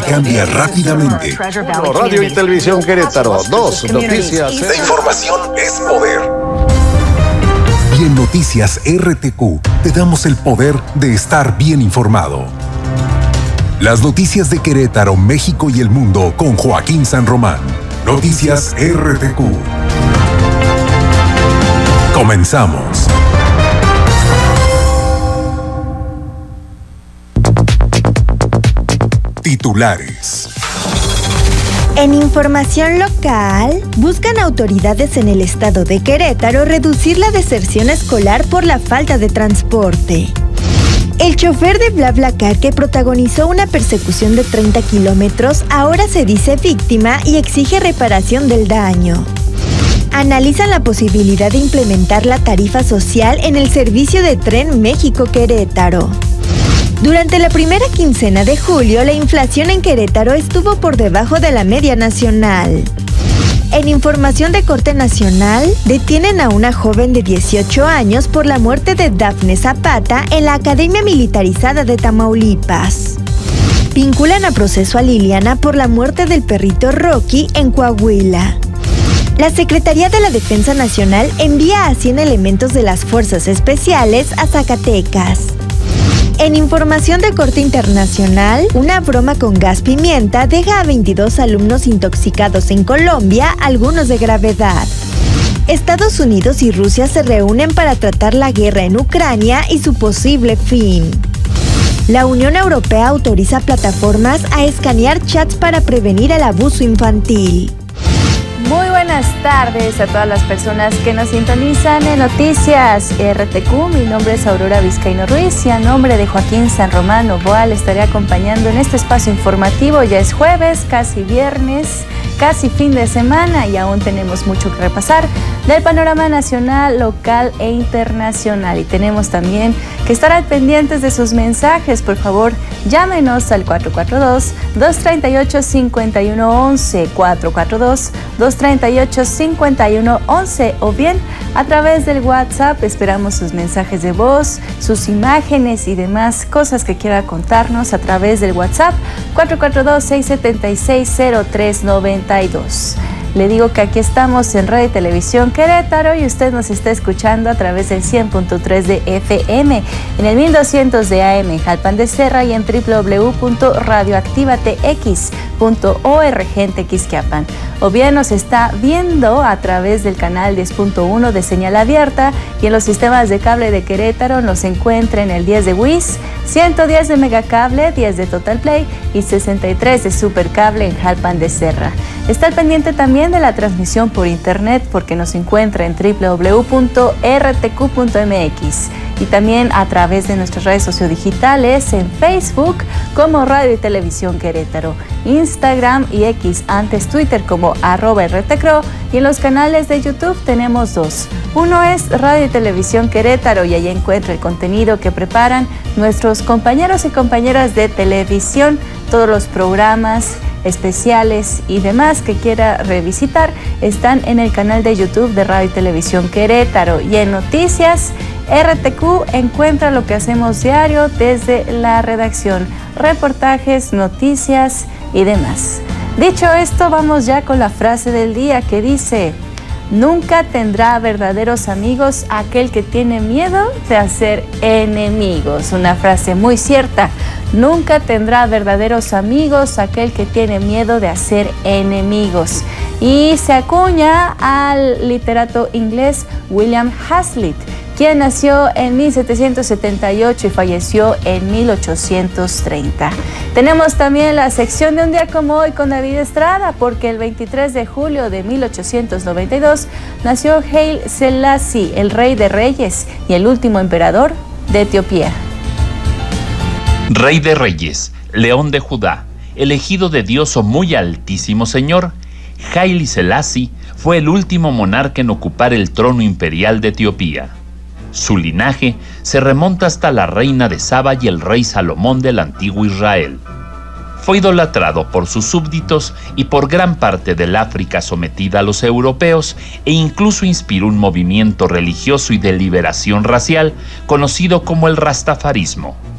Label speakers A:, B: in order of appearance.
A: cambia rápidamente.
B: Bueno, Radio y Televisión Querétaro, 2 noticias.
A: La información es poder. Y en Noticias RTQ te damos el poder de estar bien informado. Las noticias de Querétaro, México y el mundo con Joaquín San Román. Noticias RTQ. Comenzamos. Titulares.
C: En información local, buscan autoridades en el estado de Querétaro reducir la deserción escolar por la falta de transporte. El chofer de BlaBlaCar que protagonizó una persecución de 30 kilómetros ahora se dice víctima y exige reparación del daño. Analizan la posibilidad de implementar la tarifa social en el servicio de tren México-Querétaro. Durante la primera quincena de julio, la inflación en Querétaro estuvo por debajo de la media nacional. En información de corte nacional, detienen a una joven de 18 años por la muerte de Dafne Zapata en la Academia Militarizada de Tamaulipas. Vinculan a proceso a Liliana por la muerte del perrito Rocky en Coahuila. La Secretaría de la Defensa Nacional envía a 100 elementos de las Fuerzas Especiales a Zacatecas. En información de corte internacional, una broma con gas pimienta deja a 22 alumnos intoxicados en Colombia, algunos de gravedad. Estados Unidos y Rusia se reúnen para tratar la guerra en Ucrania y su posible fin. La Unión Europea autoriza plataformas a escanear chats para prevenir el abuso infantil.
D: Muy buenas tardes a todas las personas que nos sintonizan en Noticias RTQ. Mi nombre es Aurora Vizcaíno Ruiz y a nombre de Joaquín San Román Novoa le estaré acompañando en este espacio informativo. Ya es jueves, casi viernes, casi fin de semana y aún tenemos mucho que repasar del panorama nacional, local e internacional. Y tenemos también que estar al pendientes de sus mensajes. Por favor, llámenos al 442-238-5111, 442-238-5111 o bien a través del WhatsApp. Esperamos sus mensajes de voz, sus imágenes y demás cosas que quiera contarnos a través del WhatsApp 442-676-0392. Le digo que aquí estamos en Radio y Televisión Querétaro y usted nos está escuchando a través del 100.3 de FM, en el 1200 de AM en Jalpan de Serra y en www.radioactivatx.org en Tequisquiapan. O bien nos está viendo a través del canal 10.1 de señal abierta y en los sistemas de cable de Querétaro nos encuentra en el 10 de WIS, 110 de Megacable, 10 de Total Play y 63 de Supercable en Jalpan de Serra. Está al pendiente también de la transmisión por internet porque nos encuentra en www.rtq.mx y también a través de nuestras redes sociodigitales en Facebook como Radio y Televisión Querétaro, Instagram y X, antes Twitter como @RTCRO, y en los canales de YouTube tenemos dos. Uno es Radio y Televisión Querétaro y ahí encuentra el contenido que preparan nuestros compañeros y compañeras de televisión, todos los programas especiales y demás que quiera revisitar están en el canal de YouTube de Radio y Televisión Querétaro. Y en Noticias RTQ encuentra lo que hacemos diario desde la redacción, reportajes, noticias y demás. Dicho esto, vamos ya con la frase del día que dice: nunca tendrá verdaderos amigos aquel que tiene miedo de hacer enemigos. Una frase muy cierta. Nunca tendrá verdaderos amigos aquel que tiene miedo de hacer enemigos. Y se acuña al literato inglés William Hazlitt, quien nació en 1778 y falleció en 1830. Tenemos también la sección de un día como hoy con David Estrada, porque el 23 de julio de 1892 nació Haile Selassie, el rey de reyes y el último emperador de Etiopía.
E: Rey de reyes, león de Judá, elegido de Dios o muy altísimo señor, Haile Selassie fue el último monarca en ocupar el trono imperial de Etiopía. Su linaje se remonta hasta la reina de Saba y el rey Salomón del antiguo Israel. Fue idolatrado por sus súbditos y por gran parte del África sometida a los europeos e incluso inspiró un movimiento religioso y de liberación racial conocido como el rastafarismo.